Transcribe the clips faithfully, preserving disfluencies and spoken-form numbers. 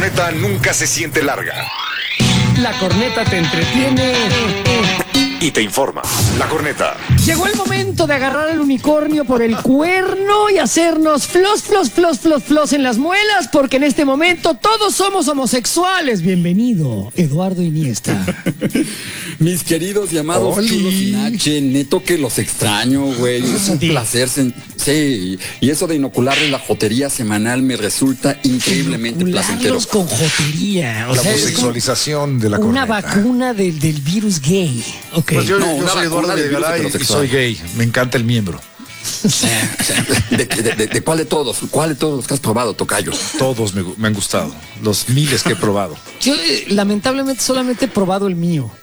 corneta nunca se siente larga. La corneta te entretiene Y te informa. La corneta. Llegó el momento de agarrar al unicornio por el cuerno y hacernos flos, flos, flos, flos, flos en las muelas, porque en este momento todos somos homosexuales. Bienvenido, Eduardo Iniesta. Mis queridos llamados Oli. chulos sin H, neto que los extraño, güey. Es un Sí. placer. sen- Sí, y eso de inocularles la jotería semanal me resulta increíblemente placentero. Inocularlos con jotería. O La sea, es homosexualización de la una corneta. vacuna del, del virus gay. Ok. Pues yo, No, yo una soy Eduardo vacuna de virus Videgaray y heterosexual. soy gay. Me encanta el miembro. ¿De, de- de- de cuál de todos? ¿Cuál de todos los que has probado, tocayo? Todos me, gu- me han gustado. Los miles que he probado. Yo eh, lamentablemente solamente he probado el mío.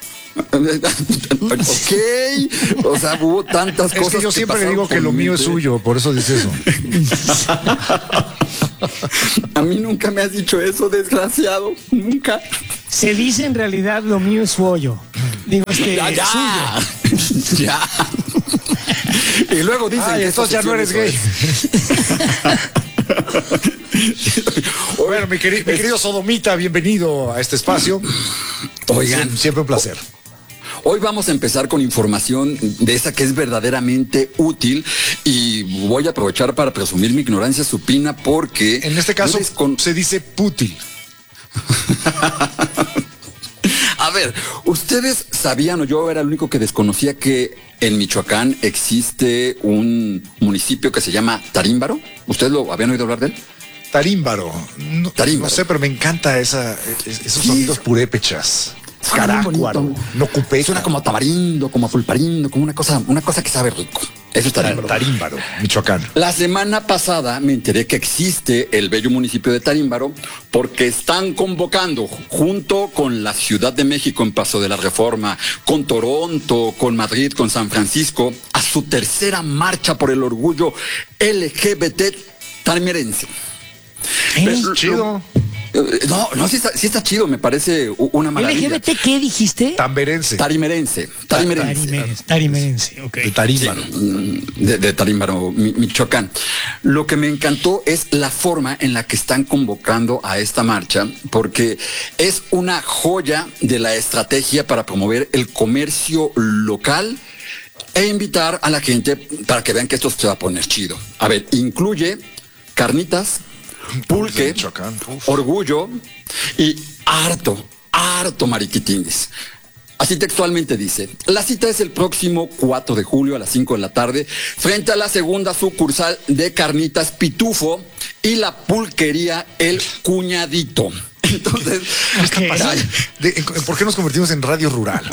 Ok, o sea, hubo tantas Es cosas. que yo siempre le pasaron digo que por lo mi mío es mente. suyo, por eso dice eso. A mí nunca me has dicho eso, desgraciado. Nunca. Se dice en realidad lo mío es su hoyo. Digo, este, Ya, ya. suyo. Ya. Y luego dicen Ay, que entonces ya no eres gay. Bueno, mi, queri- mi querido Sodomita, bienvenido a este espacio. Oigan, Sie- siempre un placer. hoy vamos a empezar con información de esa que es verdaderamente útil y voy a aprovechar para presumir mi ignorancia supina porque... En este caso yo descon- se dice putil. A ver, ¿ustedes sabían o yo era el único que desconocía que en Michoacán existe un municipio que se llama Tarímbaro? ¿Ustedes lo habían oído hablar de él? Tarímbaro. No, Tarímbaro. no sé, pero me encanta esa, es- esos Sí. sonidos purépechas. Ah, muy Carácuaro, bonito. no cupeca. Suena como a tamarindo, como a pulparindo, como una cosa, una cosa que sabe rico. Eso es Tarímbaro. Tarímbaro, Michoacán. La semana pasada me enteré que existe el bello municipio de Tarímbaro porque están convocando junto con la Ciudad de México en Paso de la Reforma, con Toronto, con Madrid, con San Francisco, a su tercera marcha por el orgullo L G B T tarimerense. ¿Eh? Chido. Eh, No, no, sí está, sí está chido, me parece u- una maravilla. ¿L G B T qué dijiste? Tamberense. Tarimerense, tarimerense. Tarimerense. Tarimerense, ok. De Tarímbaro. de, de Tarímbaro, Mi- Michoacán. Lo que me encantó es la forma en la que están convocando a esta marcha, porque es una joya de la estrategia para promover el comercio local e invitar a la gente para que vean que esto se va a poner chido. A ver, incluye carnitas, pulque, Michoacán, uf. orgullo y harto, harto mariquitines. Así textualmente dice, la cita es el próximo cuatro de julio a las cinco de la tarde frente a la segunda sucursal de Carnitas Pitufo y la pulquería El Cuñadito. Entonces, Ok. ay, De- en- ¿Por qué nos convertimos en radio rural?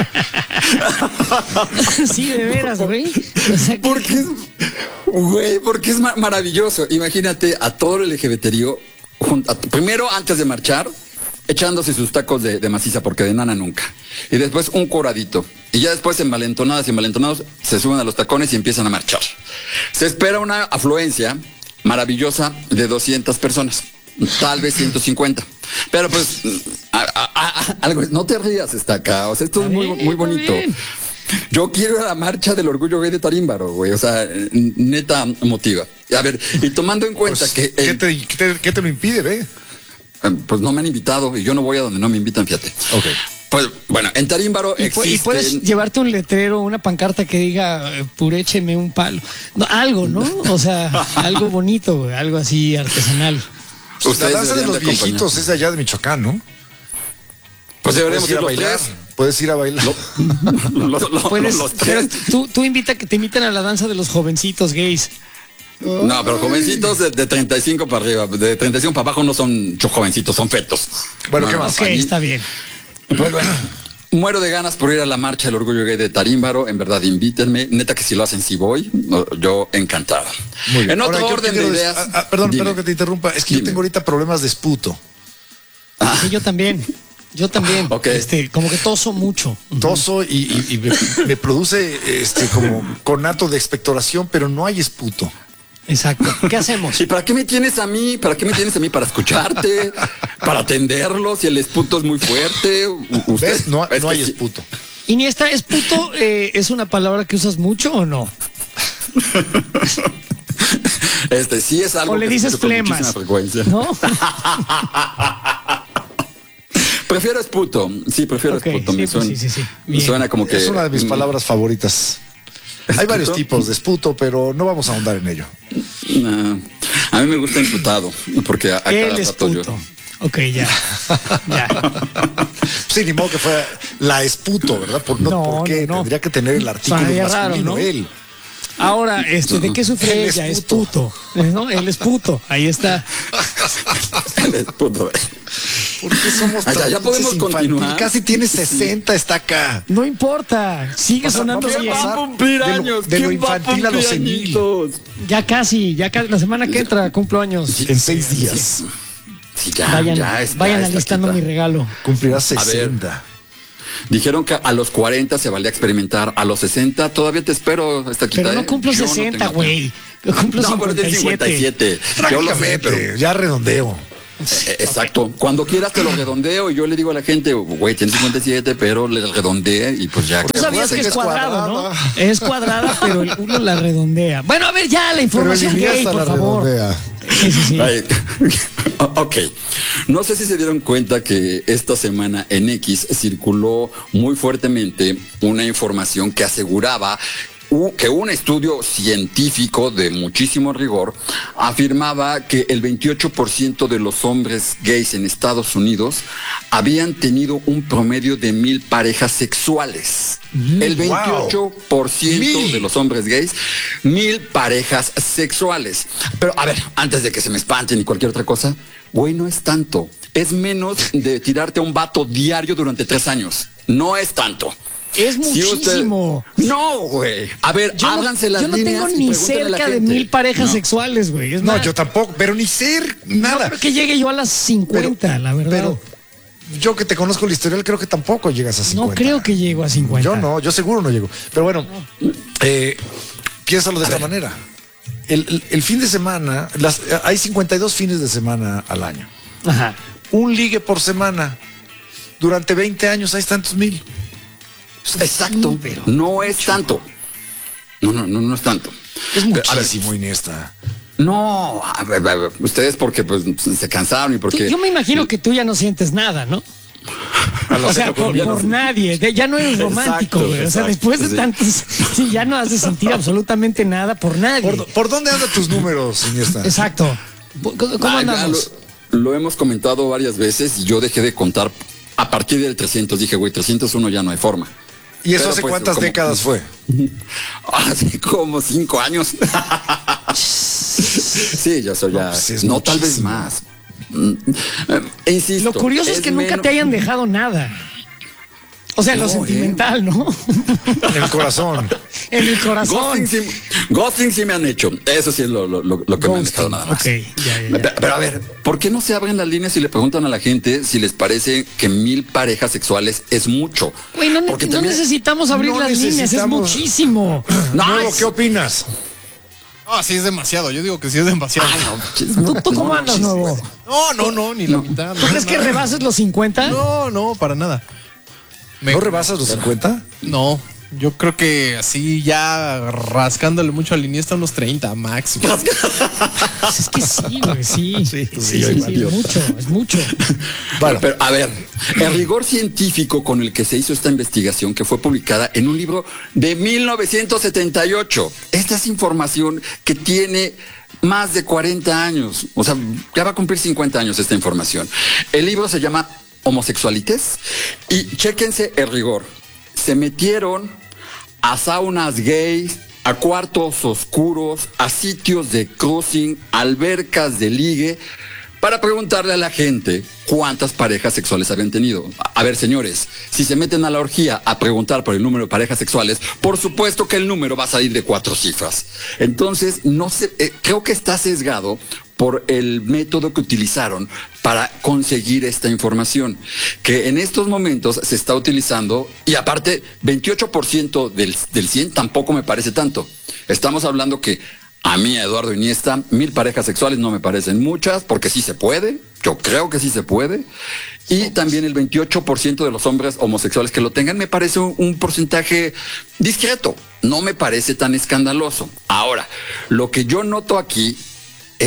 Sí, de veras, güey. O sea, que- porque es, güey, porque es ma- maravilloso. Imagínate a todo el L G B T río, primero antes de marchar, echándose sus tacos de, de maciza, porque de nana nunca. Y después un coradito. Y ya después envalentonadas y envalentonados se suben a los tacones y empiezan a marchar. Se espera una afluencia maravillosa de doscientas personas, tal vez ciento cincuenta. Pero pues, a- a- a- algo, no te rías, está acá. O sea, esto es Está muy, bien, muy está bonito. bien. Yo quiero ir a la marcha del orgullo gay de Tarímbaro, güey. O sea, n- neta motiva. A ver, y tomando en cuenta Pues, que... ¿qué, el- te, qué te- qué te lo impide, ve? eh, pues no me han invitado y yo no voy a donde no me invitan, fíjate. Ok. Pues bueno, en Tarímbaro Y, pu- y existen... puedes llevarte un letrero, una pancarta que diga, eh, purécheme un palo. No, algo, ¿no? O sea, algo bonito, güey, algo así artesanal. La Ustedes danza de deberían los de acompañar. viejitos es de allá de Michoacán, ¿no? Pues deberíamos Puedes ir ir a los bailar. tres. Puedes ir a bailar. Los, los- Puedes, los pero tres. tú, tú invita que te inviten a la danza de los jovencitos gays. No, pero jovencitos de, de treinta y cinco para arriba. De treinta y cinco para abajo no son cho- jovencitos, son fetos. Bueno, No, ¿qué no, más? Ok, ahí- está bien. Pues bueno, muero de ganas por ir a la marcha del orgullo gay de Tarímbaro. En verdad, invítenme. Neta que si lo hacen, sí voy. No, yo encantado. Muy bien. En otro Ahora, yo orden de quiero des- ideas. ah, ah, perdón, dime. perdón que te interrumpa. Es que yo Dime. tengo ahorita problemas de esputo. Sí, yo también. Yo también. Ok. Este, como que toso mucho. Toso y, y- y me, me produce este como conato de expectoración, pero no hay esputo. Exacto. ¿Qué hacemos? ¿Y para qué me tienes a mí? ¿Para qué me tienes a mí? ¿Para escucharte? ¿Para atenderlo? Si el esputo es muy fuerte. U- Usted, ¿Ves? No, es no que hay sí. esputo. Iniesta, ¿es puto? Eh, ¿Es una palabra que usas mucho o no? Este sí es algo O le que dices escucho con flemas. muchísima frecuencia. ¿No? Prefiero esputo. Sí, prefiero Okay, esputo. sí, Me pues suena, sí, sí, sí. me Bien. suena como que... Es una de mis palabras favoritas. Hay varios tipos de esputo, pero no vamos a ahondar en ello. Nah, a mí me gusta imputado, porque a, a El cada rato yo... esputo. Ok, ya. Ya. Sí, ni modo que fuera la esputo, ¿verdad? Por, no, No, ¿por qué? no, no. Tendría que tener el artículo Sonaría masculino, raro, ¿no? él. Ahora, este, ¿de qué sufre El ella? Es esputo. puto. ¿No? Él es puto. Ahí está. El esputo. ¿Por qué somos Ah, ya, tan ya podemos pinches infantiles? continuar. Casi tiene sesenta, está acá. No importa. Sigue O sea, sonando vamos a bien. pasar cumplir de lo- años? de lo ¿Quién va a infantil a lo cumplir senil. añitos? Ya casi, ya casi. La semana que entra cumplo años. En seis días. Sí, ya, Vayan, ya está, vayan está alistando quita. mi regalo. Cumplirá ver. sesenta. Dijeron que a los cuarenta se valía experimentar, a los sesenta todavía te espero esta quita. Pero no ¿eh? cumplo Yo no sesenta, tengo- güey. Yo cumplo No, pero tienes cincuenta y siete. cincuenta y siete. Yo lo sé, pero... Prácticamente, ya redondeo. Eh, Exacto. Cuando quieras te lo redondeo y yo le digo a la gente, güey, tienes cincuenta y siete, pero le redondeé y pues ya. Tú sabías Acuérdate que que es es cuadrado, ¿no? cuadrada. Es cuadrada, pero el uno la redondea. Bueno, a ver, ya la Pero el información gay, Iniesta por la favor. redondea. Sí, sí, sí. Ay, ok. No sé si se dieron cuenta que esta semana en X circuló muy fuertemente una información que aseguraba u- que un estudio científico de muchísimo rigor afirmaba que el veintiocho por ciento de los hombres gays en Estados Unidos habían tenido un promedio de mil parejas sexuales. El veintiocho por ciento Mil. de los hombres gays, mil parejas sexuales. Pero a ver, antes de que se me espanten y cualquier otra cosa, güey, no es tanto. Es menos de tirarte a un vato diario durante tres años. No es tanto. Es Si usted- muchísimo. No, güey. A ver, Yo no, ábranse las yo no líneas tengo y ni pregúntenle a la cerca de gente. mil parejas No. sexuales, güey. Es No, más, yo tampoco, pero ni ser no nada. creo que llegue yo a las cincuenta, Pero- la verdad. Pero yo que te conozco el historial, creo que tampoco llegas a cincuenta. no creo que llego a cincuenta. Yo no, yo seguro no llego. Pero bueno, eh, piénsalo de esta manera. El, el- el fin de semana, las, hay cincuenta y dos fines de semana al año. Ajá. Un ligue por semana. Durante veinte años hay tantos mil. Exacto. Sí, pero- No es tanto. No, no, no, no es tanto. Es Pero, a ver, muchísimo, Iniesta. no, a ver, a ver, ustedes porque pues se cansaron y Tú- porque... yo me imagino que tú ya no sientes nada, ¿no? A lo O sea, sé, por, ya no por sé. nadie. De- ya no eres romántico, Exacto, güey. O sea, exacto, después de sí. tantos. Sí, ya no has de sentir absolutamente nada por nadie. ¿Por, por dónde andan tus números, Iniesta? Exacto. ¿Cómo cómo Ah, ya andamos? Lo, lo hemos comentado varias veces y yo dejé de contar a partir del trescientos. Dije, güey, trescientos uno ya no hay forma. ¿Y eso Pero, hace pues, cuántas como- décadas fue? Hace como cinco años. Sí, ya soy ya. No, pues sí es no, tal vez muchísimo. más. Mm, eh, e insisto. Lo curioso es, que nunca menos- te hayan dejado nada. O sea, lo No, sentimental, ¿no? En el corazón. En el corazón. Ghosting sí, ghosting sí me han hecho. Eso sí es lo, lo- lo- lo que me han dejado nada más. Ok, ya, ya, ya. Pero, pero a ver, ¿por qué no se abren las líneas y le preguntan a la gente si les parece que mil parejas sexuales es mucho? Güey, no, ne- Porque no también- necesitamos abrir no las líneas, es necesitamos- muchísimo. No, Nuevo, es- ¿qué opinas? No, sí es demasiado. Yo digo que sí es demasiado. Ay, no, chis- ¿Tú, tú cómo no, andas, chis- nuevo? No, no, no, ni la mitad. ¿Tú crees que rebases los cincuenta? No, no, para nada. Me- ¿No rebasas los cincuenta? No, yo creo que así ya rascándole mucho al Iniesta unos treinta máximo. Pues es que sí, güey, sí. Sí, sí, sí, yo sí, igual, es yo. mucho, es mucho. Bueno, pero a ver, el rigor científico con el que se hizo esta investigación, que fue publicada en un libro de mil novecientos setenta y ocho, esta es información que tiene más de cuarenta años, o sea, ya va a cumplir cincuenta años esta información. El libro se llama Homosexualites y chéquense el rigor. Se metieron a saunas gays, a cuartos oscuros, a sitios de cruising, albercas de ligue, para preguntarle a la gente cuántas parejas sexuales habían tenido. A a ver, señores, si se meten a la orgía a preguntar por el número de parejas sexuales, por supuesto que el número va a salir de cuatro cifras. Entonces, no sé, eh, creo que está sesgado por el método que utilizaron para conseguir esta información, que en estos momentos se está utilizando, y aparte, veintiocho por ciento del, del cien tampoco me parece tanto. Estamos hablando que a mí, a Eduardo Iniesta, mil parejas sexuales no me parecen muchas, porque sí se puede, yo creo que sí se puede, y también el veintiocho por ciento de los hombres homosexuales que lo tengan me parece un, un porcentaje discreto, no me parece tan escandaloso. Ahora, lo que yo noto aquí es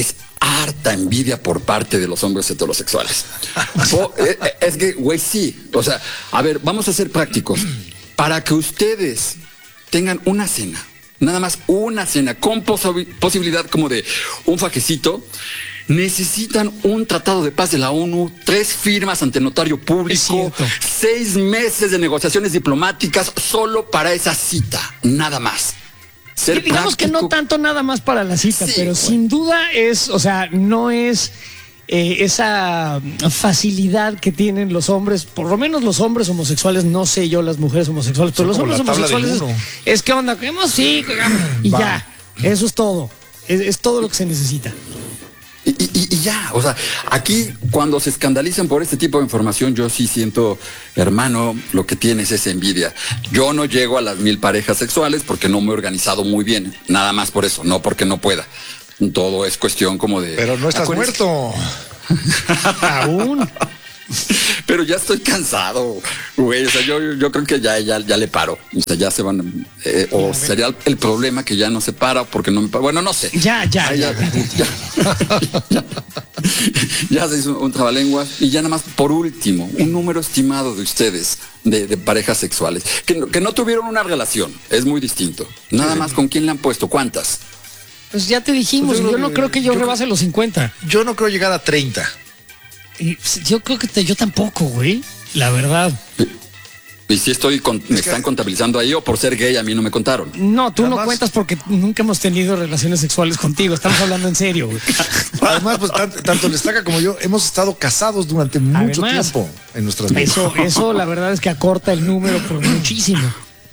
harta envidia por parte de los hombres heterosexuales. O, eh, eh, es que, güey, sí. O sea, a ver, vamos a ser prácticos. Para que ustedes tengan una cena, nada más una cena, con posi- posibilidad como de un fajecito, necesitan un tratado de paz de la ONU, tres firmas ante notario público, seis meses de negociaciones diplomáticas solo para esa cita, nada más. Ser sí, digamos práctico. Que no tanto nada más para la cita, sí, pero bueno. Sin duda es, o sea, no es eh, esa facilidad que tienen los hombres, por lo menos los hombres homosexuales, no sé yo las mujeres homosexuales, pero Son los hombres homosexuales es, es que onda, ¿qué sí, y Va. ya, eso es todo, es, es todo lo que se necesita. Y, y, y ya, o sea, aquí cuando se escandalizan por este tipo de información, yo sí siento, hermano, lo que tienes es envidia. Yo no llego a las mil parejas sexuales porque no me he organizado muy bien, nada más por eso, no porque no pueda. Todo es cuestión como de... Pero no estás muerto. Aún. Pero ya estoy cansado, güey. O sea, yo, yo creo que ya, ya, ya le paro. O sea, ya se van. Eh, o sería el, el problema que ya no se para porque no me para. Bueno, no sé. Ya, ya, Ay, ya, ya, ya, ya, ya. Ya se hizo un trabalenguas. Y ya nada más, por último, un número estimado de ustedes de, de parejas sexuales que, que no tuvieron una relación. Es muy distinto. Nada sí. más, ¿con quién le han puesto? ¿Cuántas? Pues ya te dijimos. Pues yo, yo no que, creo que yo, yo rebase los cincuenta. Yo no creo llegar a treinta. Y yo creo que te, yo tampoco, güey, la verdad. ¿Y si estoy con, me están contabilizando ahí o por ser gay a mí no me contaron? No, tú Además, no cuentas porque nunca hemos tenido relaciones sexuales contigo. Estamos hablando en serio, güey. Además, pues tanto, tanto el Estaca como yo hemos estado casados durante mucho Además, tiempo en nuestras vidas. Eso, eso la verdad es que acorta el número por muchísimo.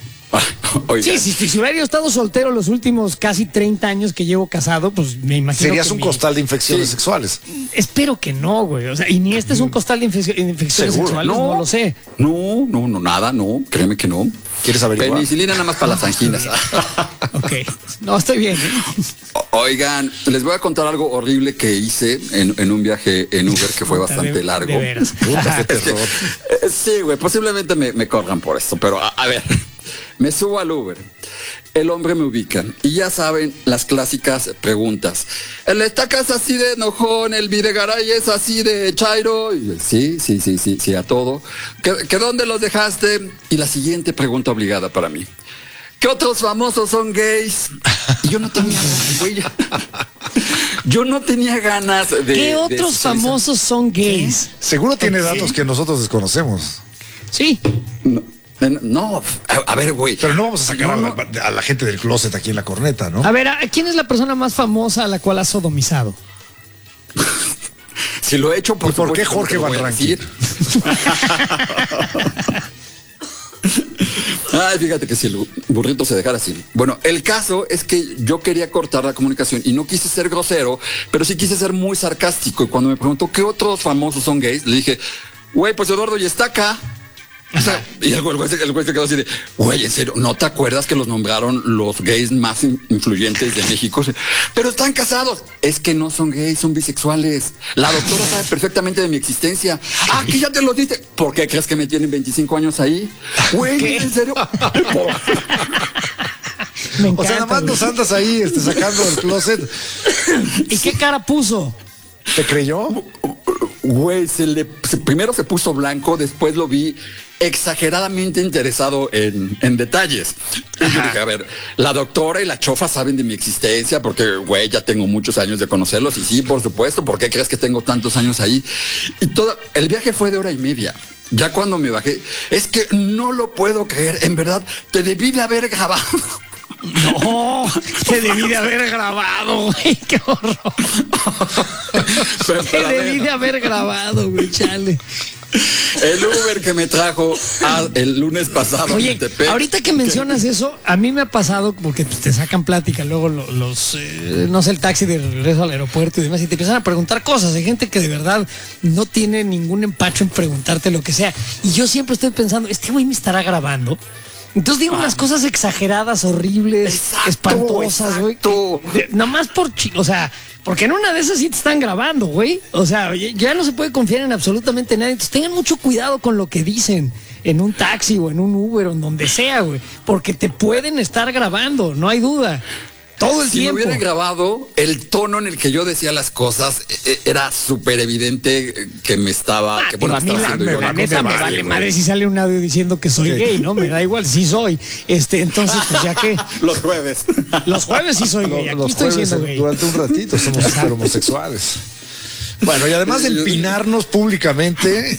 Sí, si, si hubiera estado soltero los últimos casi treinta años que llevo casado, pues me imagino Serías que un mi... costal de infecciones sí. sexuales. Espero que no, güey. O sea, y ni este es un costal de infec infecciones ¿Seguro? sexuales, no. no lo sé. No, no, no, nada, no. Créeme que no. ¿Quieres averiguar? Penicilina nada más para las anginas. Ok. No, estoy bien. ¿eh? Oigan, les voy a contar algo horrible que hice en, en un viaje en Uber que fue bastante de, largo. De veras. Puta, qué terror. Sí, güey, posiblemente me, me corran por esto, pero a, a ver. Me subo al Uber, el hombre me ubica y ya saben las clásicas preguntas. El Estaca es así de enojón, el Videgaray es así de chairo. Y, sí, sí, sí, sí, sí, a todo. ¿Que, que dónde los dejaste? Y la siguiente pregunta obligada para mí. ¿Qué otros famosos son gays? Y yo no tenía ganas, güey. Yo no tenía ganas de... ¿Qué otros de famosos son gays? ¿Qué? Seguro tiene okay. datos que nosotros desconocemos. Sí. No. No, a, a ver, güey. Pero no vamos a sacar no, a, la, a la gente del closet aquí en la corneta, ¿no? A ver, ¿a ¿quién es la persona más famosa a la cual has sodomizado? Si lo he hecho, por, ¿por qué Jorge Van Rankin? Ay, fíjate que si el burrito se dejara así. Bueno, el caso es que yo quería cortar la comunicación y no quise ser grosero, pero sí quise ser muy sarcástico. Y cuando me preguntó qué otros famosos son gays, le dije, güey, pues Eduardo y Estaca. O sea, y el güey, el güey se quedó así de, güey, en serio, ¿no te acuerdas que los nombraron los gays más in influyentes de México? Pero están casados. Es que no son gays, son bisexuales. La doctora sabe perfectamente de mi existencia. Ah, aquí ya te lo diste. ¿Por qué crees que me tienen veinticinco años ahí? Güey, ¿en serio? Me encanta, o sea, nada más nos andas ahí este, sacando del closet. ¿Y qué cara puso? ¿Te creyó? Güey, se le, se, primero se puso blanco, después lo vi exageradamente interesado en, en detalles. Y yo dije, a ver, la doctora y la chofa saben de mi existencia porque, güey, ya tengo muchos años de conocerlos y sí, por supuesto, ¿por qué crees que tengo tantos años ahí? Y todo, el viaje fue de hora y media. Ya cuando me bajé, es que no lo puedo creer, en verdad, te debí de haber grabado. No, te debí de haber grabado, güey, qué horror. Pero, te debí de haber grabado, güey, chale. El Uber que me trajo a, el lunes pasado. Oye, ahorita que mencionas eso, a mí me ha pasado porque pues, te sacan plática, luego los, los eh, no sé, el taxi de regreso al aeropuerto y demás, y te empiezan a preguntar cosas. Hay gente que de verdad no tiene ningún empacho en preguntarte lo que sea. Y yo siempre estoy pensando, este güey me estará grabando. Entonces digo unas cosas exageradas, horribles, exacto, espantosas, güey. Nada más por chi o sea, porque en una de esas sí te están grabando, güey. O sea, ya no se puede confiar en absolutamente nadie. Entonces tengan mucho cuidado con lo que dicen en un taxi o en un Uber o en donde sea, güey. Porque te pueden estar grabando, no hay duda. todo el si tiempo. me hubieran grabado, el tono en el que yo decía las cosas eh, era súper evidente que me estaba... Ah, que, digo, bueno, a mí estaba la, haciendo yo la la neta cosa. me vale, vale güey. madre si sale un audio diciendo que soy Sí. gay, ¿no? Me da igual, sí soy. Este, entonces, pues ya que Los jueves. los jueves sí soy gay, aquí Los estoy jueves, siendo gay. durante un ratito somos super homosexuales. Bueno, y además de empinarnos públicamente,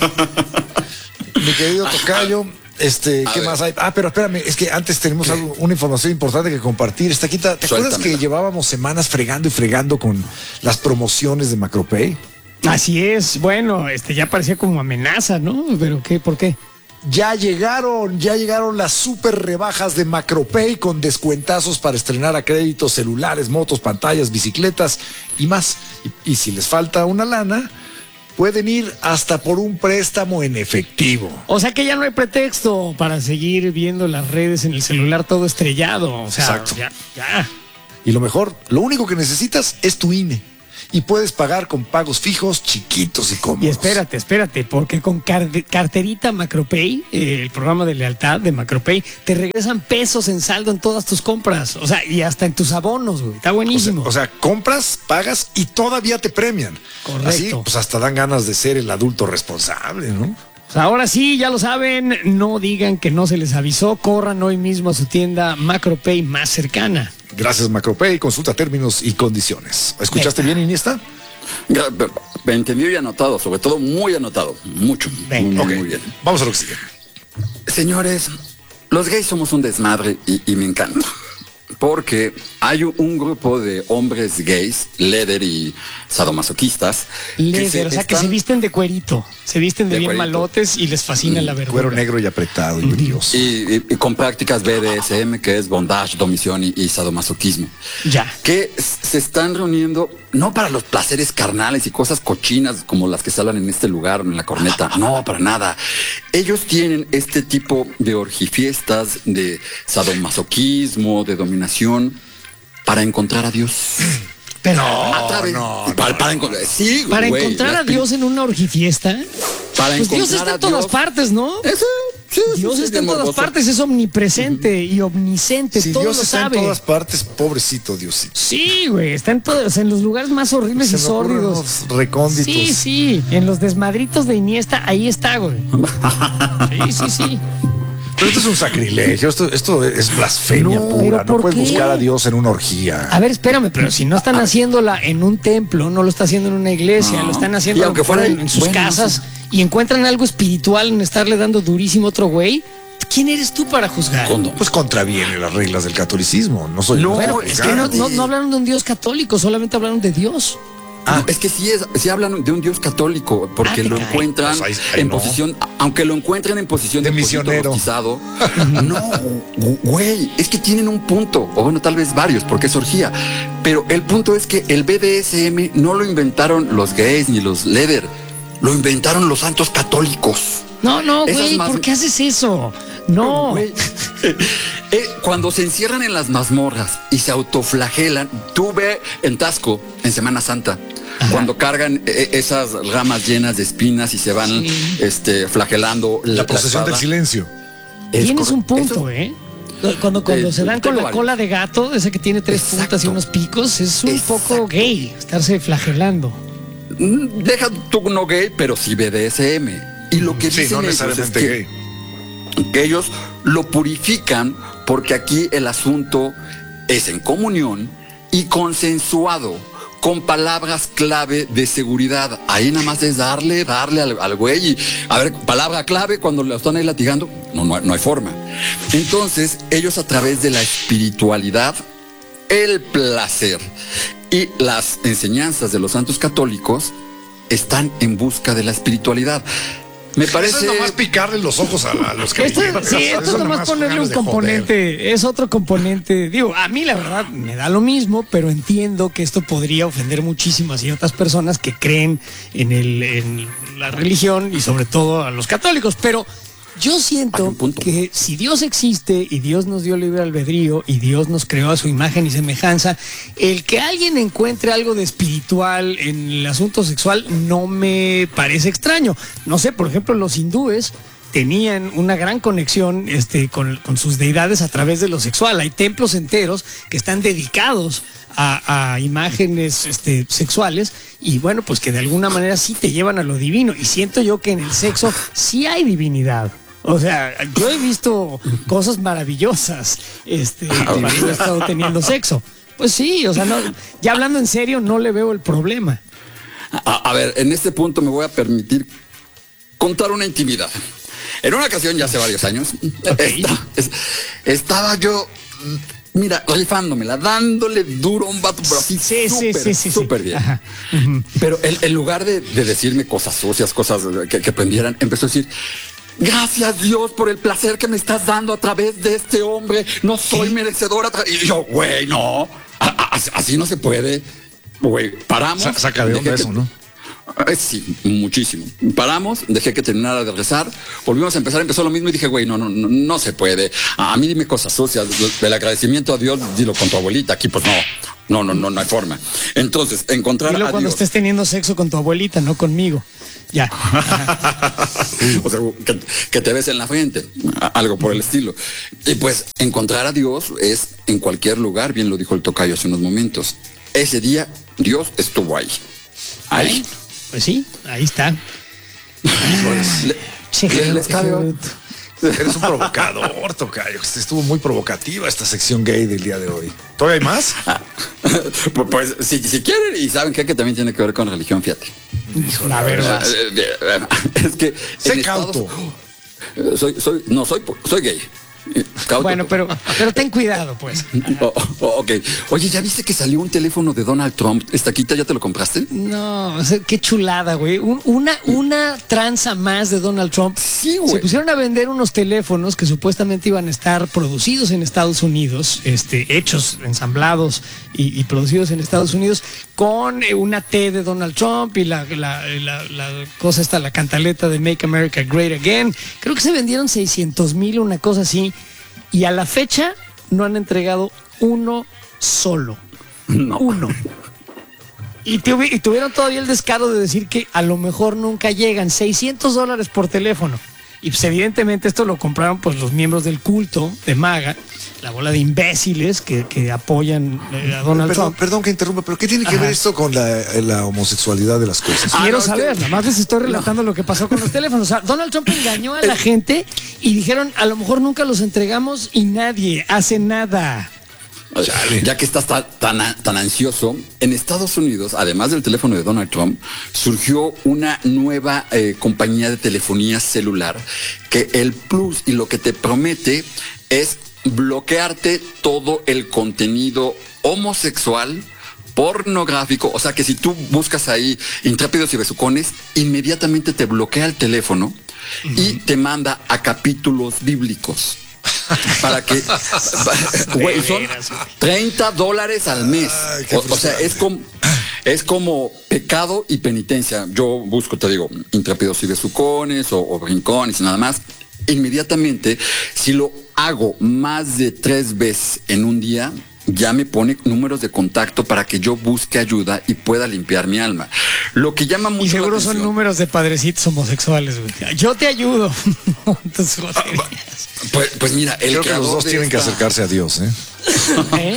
mi querido tocayo, este, A ¿qué ver. más hay? Ah, pero espérame, es que antes tenemos algo, una información importante que compartir. Está aquí, ¿te acuerdas Suéltamela. que llevábamos semanas fregando y fregando con las promociones de Macropay? Así es, bueno, este ya parecía como amenaza, ¿no? Pero qué, ¿por qué? Ya llegaron, ya llegaron las super rebajas de Macropay con descuentazos para estrenar a crédito celulares, motos, pantallas, bicicletas y más. Y, y si les falta una lana, pueden ir hasta por un préstamo en efectivo. O sea que ya no hay pretexto para seguir viendo las redes en el celular todo estrellado. O sea, Exacto. ya, ya. Y lo mejor, lo único que necesitas es tu I N E. Y puedes pagar con pagos fijos, chiquitos y cómodos. Y espérate, espérate, porque con car- carterita Macropay, eh, el programa de lealtad de Macropay, te regresan pesos en saldo en todas tus compras. O sea, y hasta en tus abonos, güey. Está O sea, buenísimo. o sea, compras, pagas y todavía te premian. Correcto. Así, pues hasta dan ganas de ser el adulto responsable, ¿no? O sea, ahora sí, ya lo saben, no digan que no se les avisó, corran hoy mismo a su tienda Macropay más cercana. Gracias, Macropay. Consulta términos y condiciones. ¿Escuchaste bien, Iniesta? Ya, pero, entendido y anotado, sobre todo muy anotado. Mucho. Venga. Muy, Ok, muy bien. vamos a lo que sigue. Señores, los gays somos un desmadre y, y me encanta. Porque hay un, un grupo de hombres gays, leather y sadomasoquistas. que Leather, o sea, que están- se visten de cuerito, se visten de, De bien cuerito. malotes y les fascina la verdura. Cuero negro y apretado y brilloso. Y, y- y con prácticas B D S M, que es bondage, domisión y, y sadomasoquismo. Ya. Que s- se están reuniendo no para los placeres carnales y cosas cochinas como las que se hablan en este lugar, en la corneta. No, para nada. Ellos tienen este tipo de orgifiestas, de sadomasoquismo, de dominación, para encontrar a Dios. Pero A través- para, para encontrar, sí, para güey, encontrar la a Dios en una orgifiesta, Para pues Dios encontrar está a en todas Dios. partes, ¿no? Eso, sí, sí, Dios sí, está en bien todas morboso. partes, es omnipresente y omnisciente, Si todo Dios lo está sabe. en todas partes, pobrecito Diosito. Sí, güey, está en todos, en los lugares más horribles Se y me ocurren sórdidos. unos recónditos. Sí, sí, en los desmadritos de Iniesta, ahí está, güey. Sí, sí, sí. Pero esto es un sacrilegio, esto, esto es blasfemia No, pura. ¿pero No por puedes qué? buscar a Dios en una orgía. A ver, espérame, pero si no están haciéndola en un templo, no lo está haciendo en una iglesia, No. lo están haciendo Y a lo aunque mejor fuera en, el- en sus bueno, casas y encuentran algo espiritual en estarle dando durísimo a otro güey, ¿quién eres tú para juzgar? Condón. Pues contraviene las reglas del catolicismo. No soy No, Bueno, es que no, no- no hablaron de un Dios católico, solamente hablaron de Dios. Ah, es que sí, es, sí hablan de un Dios católico, porque Ah, te lo cae. encuentran Pues ahí- ahí en no. posición, aunque lo encuentren en posición de, De pollito misionero. rostizado. No, güey, es que tienen un punto, o bueno, tal vez varios, porque es orgía. Pero el punto es que el B D S M no lo inventaron los gays ni los leather, lo inventaron los santos católicos. No, no, Esas güey, más- ¿por qué haces eso? No. Güey, eh, cuando se encierran en las mazmorras y se autoflagelan, tú ve en Tasco, en Semana Santa, cuando cargan eh, esas ramas llenas de espinas y se van Sí. este, flagelando La procesión del espada. silencio. Es Tienes correcto. un punto, Eso- ¿eh? Cuando, cuando Eh, se dan con tengo la varios. cola de gato, esa que tiene tres Exacto. puntas y unos picos, es un Exacto. poco gay, estarse flagelando. Mm, Deja tú no gay, pero sí B D S M. Y lo que Sí, dicen no ellos es necesariamente que- gay. que ellos lo purifican porque aquí el asunto es en comunión y consensuado con palabras clave de seguridad. Ahí nada más es darle, darle al, al güey y, a ver, palabra clave cuando lo están ahí latigando, no, no, hay- no hay forma. Entonces, ellos a través de la espiritualidad, el placer y las enseñanzas de los santos católicos están en busca de la espiritualidad. Me parece... Eso es nomás picarle los ojos a, a los que Esto, sí, esto es nomás ponerle un componente, es otro componente. Digo, a mí la verdad me da lo mismo, pero entiendo que esto podría ofender muchísimas y otras personas que creen en, el, en la religión y sobre todo a los católicos. Pero yo Hay siento un punto. que si Dios existe y Dios nos dio libre albedrío y Dios nos creó a su imagen y semejanza, el que alguien encuentre algo de espiritual en el asunto sexual no me parece extraño. No sé, por ejemplo, los hindúes tenían una gran conexión este, con, con sus deidades a través de lo sexual. Hay templos enteros que están dedicados a, a imágenes este, sexuales y bueno, pues que de alguna manera sí te llevan a lo divino. Y siento yo que en el sexo sí hay divinidad. O sea, yo he visto cosas maravillosas este, cuando he estado teniendo sexo. Pues sí, o sea, no, ya hablando en serio, no le veo el problema. A, a ver, en este punto me voy a permitir contar una intimidad. En una ocasión, ya hace varios años, Okay. esta- es- estaba yo, mira, rifándomela, dándole duro a un vato, pero así Sí, sí, súper, sí, sí, sí. súper bien. Ajá. Ujú. Pero él, en lugar de, de decirme cosas sucias, cosas que, que prendieran, empezó a decir, gracias Dios por el placer que me estás dando a través de este hombre, no soy merecedora. tra-". Y yo, güey, no, a- a- así no se puede. Güey, paramos. Sa- saca de onda dejé eso, que- ¿no? Eh, Sí, muchísimo. Paramos, dejé que terminara de rezar, volvimos a empezar, empezó lo mismo y dije, güey, no, no, no, no se puede. A mí dime cosas sucias, el agradecimiento a Dios, dilo con tu abuelita, aquí pues no, no, no, no, no hay forma. Entonces, encontrar Dilo a cuando Dios. estés teniendo sexo con tu abuelita, no conmigo. Ya. Ajá. O sea, que, que te ves en la frente, a- algo por el estilo. Y pues encontrar a Dios es en cualquier lugar, bien lo dijo el tocayo hace unos momentos. Ese día Dios estuvo ahí. Ahí. Pues sí, ahí está. Le- Che, le- les cabe- Eres un provocador, tocayo. Estuvo muy provocativa esta sección gay del día de hoy. ¿Todavía hay más? Pues, pues, si, si quieren y saben que, que también tiene que ver con religión, fíjate. La verdad. Eh, eh, Es que Sé en Estados- cauto. Eh, soy, soy, no, soy, soy gay. Eh, cauto. Bueno, pero, pero ten cuidado, pues. Oh, oh, ok. Oye, ¿ya viste que salió un teléfono de Donald Trump? ¿Estaquita ya te lo compraste? No, o sea, qué chulada, güey. Un- una, una tranza más de Donald Trump. Sí, güey. Se pusieron a vender unos teléfonos que supuestamente iban a estar producidos en Estados Unidos, este, hechos, ensamblados y, y producidos en Estados Unidos, con eh, una T de Donald Trump y la, la, la, la cosa esta, la cantaleta de Make America Great Again. Creo que se vendieron seiscientos mil, una cosa así. Y a la fecha no han entregado uno solo. No. Uno. Y, tuvi- y tuvieron todavía el descaro de decir que a lo mejor nunca llegan. seiscientos dólares por teléfono. Y pues evidentemente esto lo compraron pues los miembros del culto de MAGA, la bola de imbéciles que, que apoyan eh, a Donald Perdón, Trump. perdón que interrumpa, pero ¿qué tiene que Ajá. ver esto con la, la homosexualidad de las cosas? Ah, Quiero no, es saber, que- nada más les estoy relatando lo que pasó con los teléfonos. O sea, Donald Trump engañó a la gente y dijeron, a lo mejor nunca los entregamos y nadie hace nada. Chale. Ya que estás tan, tan, tan ansioso, en Estados Unidos, además del teléfono de Donald Trump, surgió una nueva eh, compañía de telefonía celular que el plus y lo que te promete es bloquearte todo el contenido homosexual, pornográfico. O sea que si tú buscas ahí intrépidos y besucones, inmediatamente te bloquea el teléfono y te manda a capítulos bíblicos. Para que, güey, son treinta dólares al mes. Ay, qué O, o sea, es como, es como pecado y penitencia. Yo busco, te digo, intrépidos y besucones o, o brincones y nada más. Inmediatamente, si lo hago más de tres veces en un día, ya me pone números de contacto para que yo busque ayuda y pueda limpiar mi alma. Lo que llama mucho Y la seguro son atención- números de padrecitos homosexuales, güey. Yo te ayudo. Entonces, joder. Pues, pues mira, el Creo que los creador dos de tienen que esta- acercarse a Dios, ¿eh? ¿Eh?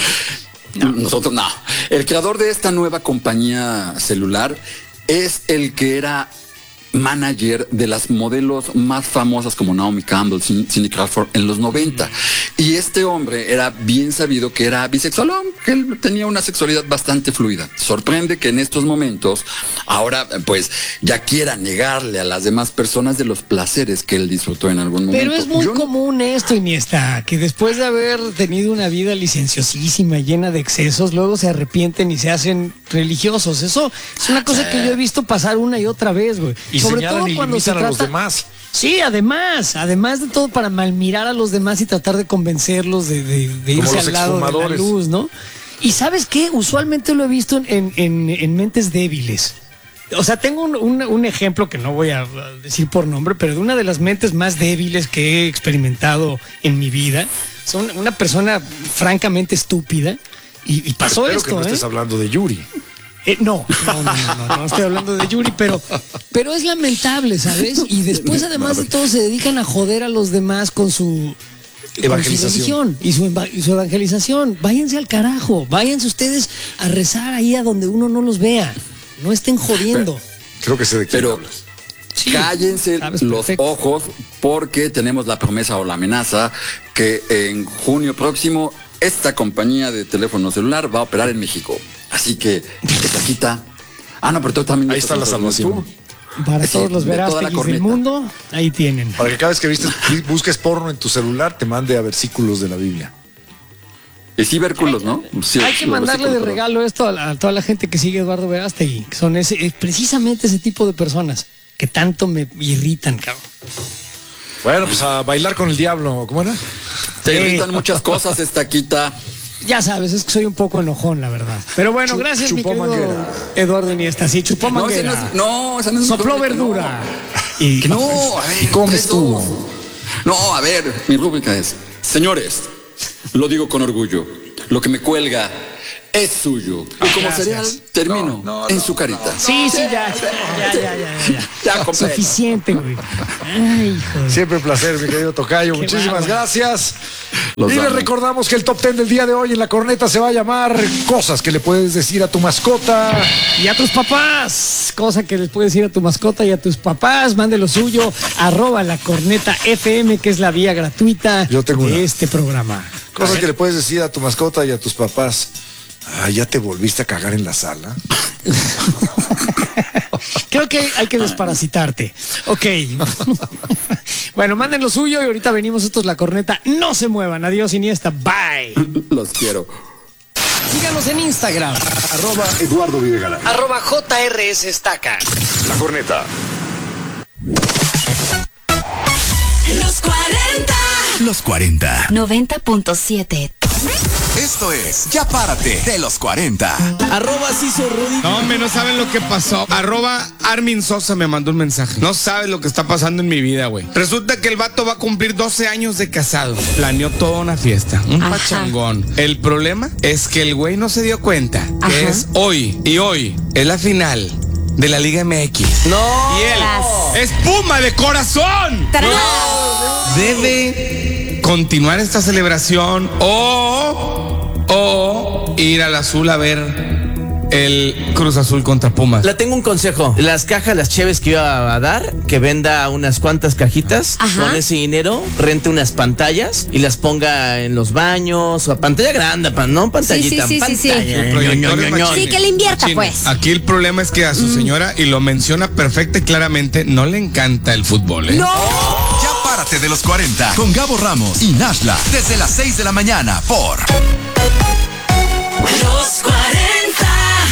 Nosotros no. El creador de esta nueva compañía celular es el que era manager de las modelos más famosas como Naomi Campbell, Cin- Cindy Crawford en los noventa. Y este hombre era bien sabido que era bisexual, que él tenía una sexualidad bastante fluida. Sorprende que en estos momentos ahora pues ya quiera negarle a las demás personas de los placeres que él disfrutó en algún momento. Pero es muy Yo no- común esto, Iniesta, que después de haber tenido una vida licenciosísima, llena de excesos, luego se arrepienten y se hacen religiosos. Eso es una cosa que yo he visto pasar una y otra vez, güey. Y Sobre señalan todo y cuando se limitan a los trata- demás. Sí, además, además de todo para malmirar a los demás y tratar de convencerlos de, de- de Como irse los al lado de la exfumadores. luz, ¿no? Y ¿sabes qué? Usualmente lo he visto en, en- en mentes débiles. O sea, tengo un, un- un ejemplo que no voy a a decir por nombre, pero de una de las mentes más débiles que he experimentado en mi vida. Son una persona francamente estúpida y, y pasó Espero esto, que no ¿eh? estés hablando de Yuri. Eh, no, no, no, no, no, no estoy hablando de Yuri, pero, pero es lamentable, ¿sabes? Y después, además de todo, se dedican a joder a los demás con su Evangelización. con su religión y su, eva- y su evangelización. Váyanse al carajo, váyanse ustedes a rezar ahí a donde uno no los vea. No estén jodiendo. Creo que sé de quién Pero hablas. Sí, cállense sabes los perfecto. ojos porque tenemos la promesa o la amenaza que en junio próximo esta compañía de teléfono celular va a operar en México. Así que esta quita. Ah, no, pero tú también. Ahí está la salvación. Para Sí, todos los de toda la verástegis del corneta. mundo, ahí tienen. Para que cada vez que vistes, busques porno en tu celular, te mande a versículos de la Biblia. Y sí, ver culos, ¿no? Sí, Hay que los mandarle de versículos, regalo esto a, la- a toda la gente que sigue a Eduardo Verástegui, que son ese, es precisamente ese tipo de personas que tanto me irritan, cabrón. Bueno, pues a bailar con el diablo, ¿cómo era? Te Sí. irritan muchas cosas esta quita. Ya sabes, es que soy un poco enojón, la verdad. Pero bueno, Chu- gracias, mi chupó querido manguera. Eduardo Iniesta. Sí, chupó No, ese manguera. no, es- no, esa no es un Sopló rúbrica, verdura. no. Y Que no, a ver. ¿Y cómo tres, estuvo? dos. No, a ver, mi rúbrica es, señores, lo digo con orgullo, lo que me cuelga es suyo. Y como gracias. cereal, termino No, no, en no, su carita. Sí, sí, ya. Ya, ya, ya, ya. ya. Ya, completo. Suficiente, güey. Ay, hijo de- Siempre un placer, mi querido Tocayo. Qué Muchísimas bárbaro. gracias. Los y les amo. recordamos que el top ten del día de hoy en la corneta se va a llamar cosas que le puedes decir a tu mascota. Y a tus papás, cosa que les puedes decir a tu mascota y a tus papás, mande lo suyo, arroba la corneta F M, que es la vía gratuita Yo tengo de una. este programa. Cosas que le puedes decir a tu mascota y a tus papás. Ah, ya te volviste a cagar en la sala. Creo que hay que desparasitarte. Ok. Bueno, manden lo suyo y ahorita venimos. Esto es la corneta. No se muevan. Adiós, Iniesta. Bye. Los quiero. Síganos en Instagram. Arroba Eduardo Videgaray. Arroba J R S Estaca. La corneta. Los cuarenta. Los cuarenta. noventa punto siete. Esto es Ya Párate de los cuarenta. Arroba Ciso Rudy. No, hombre, no saben lo que pasó. Arroba Armin Sosa me mandó un mensaje. No sabes lo que está pasando en mi vida, güey. Resulta que el vato va a cumplir doce años de casado. Planeó toda una fiesta, un Ajá. pachangón. El problema es que el güey no se dio cuenta que Ajá. es hoy y hoy es la final de la Liga M X. No. Y él es Puma de corazón. Debe continuar esta celebración o, o ir al azul a ver el Cruz Azul contra Pumas. Le tengo un consejo. Las cajas, las cheves que iba a dar, que venda unas cuantas cajitas, Ajá. con ese dinero, rente unas pantallas y las ponga en los baños, o a pantalla grande, pa- no pantallita, sí, sí, sí, sí. pantalla. El proyector Ño, Ño, es Ño, Ño. machín. Sí, que le invierta, Machín. pues. Aquí el problema es que a su señora, y lo menciona perfecta y claramente, no le encanta el fútbol, ¿eh? Ya Párate de los cuarenta con Gabo Ramos y Nashla desde las seis de la mañana por Los cuarenta.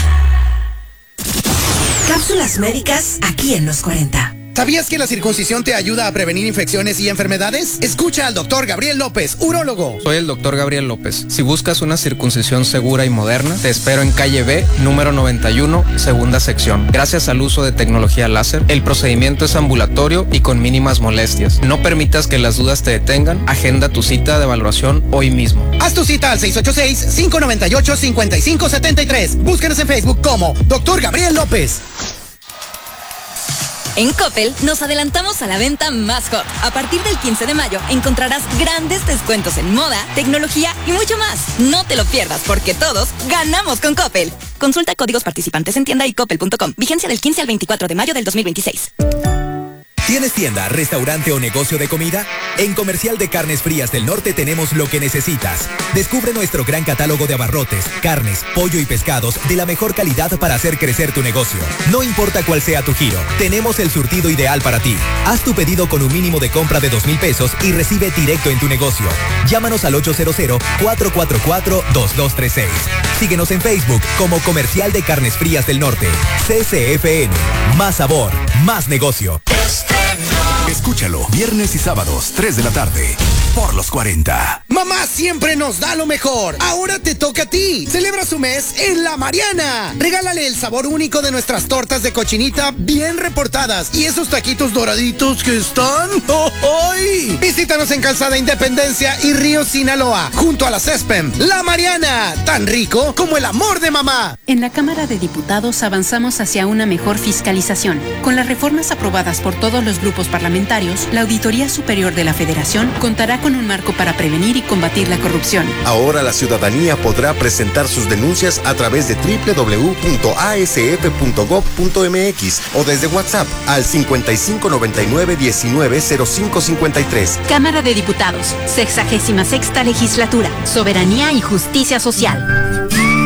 Cápsulas médicas aquí en Los cuarenta. ¿Sabías que la circuncisión te ayuda a prevenir infecciones y enfermedades? Escucha al doctor Gabriel López, urólogo. Soy el doctor Gabriel López. Si buscas una circuncisión segura y moderna, te espero en calle B, número noventa y uno, segunda sección. Gracias al uso de tecnología láser, el procedimiento es ambulatorio y con mínimas molestias. No permitas que las dudas te detengan. Agenda tu cita de evaluación hoy mismo. Haz tu cita al seis ocho seis, cinco nueve ocho, cinco cinco siete tres. Búscanos en Facebook como doctor Gabriel López. En Coppel nos adelantamos a la venta más hot. A partir del quince de mayo encontrarás grandes descuentos en moda, tecnología y mucho más. No te lo pierdas porque todos ganamos con Coppel. Consulta códigos participantes en tienda y coppel punto com. Vigencia del quince al veinticuatro de mayo del dos mil veintiséis. ¿Tienes tienda, restaurante o negocio de comida? En Comercial de Carnes Frías del Norte tenemos lo que necesitas. Descubre nuestro gran catálogo de abarrotes, carnes, pollo y pescados de la mejor calidad para hacer crecer tu negocio. No importa cuál sea tu giro, tenemos el surtido ideal para ti. Haz tu pedido con un mínimo de compra de dos mil pesos y recibe directo en tu negocio. Llámanos al ocho cero cero, cuatro cuatro cuatro, dos dos tres seis. Síguenos en Facebook como Comercial de Carnes Frías del Norte. C C F N. Más sabor, más negocio. Escúchalo viernes y sábados, tres de la tarde, por los cuarenta. Mamá siempre nos da lo mejor. Ahora te toca a ti. Celebra su mes en La Mariana. Regálale el sabor único de nuestras tortas de cochinita bien reportadas y esos taquitos doraditos que están. ¡Oh, oh! Visítanos en Calzada Independencia y Río Sinaloa, junto a la CESPEM. La Mariana, tan rico como el amor de mamá. En la Cámara de Diputados avanzamos hacia una mejor fiscalización. Con las reformas aprobadas por todos los grupos parlamentarios, la Auditoría Superior de la Federación contará con un marco para prevenir y combatir la corrupción. Ahora la ciudadanía podrá presentar sus denuncias a través de doble u doble u doble u punto a s f punto gob punto m x o desde WhatsApp al cincuenta y cinco noventa y nueve diecinueve cero cinco cincuenta y tres. Cámara de Diputados, sexagésima sexta legislatura, Soberanía y Justicia Social.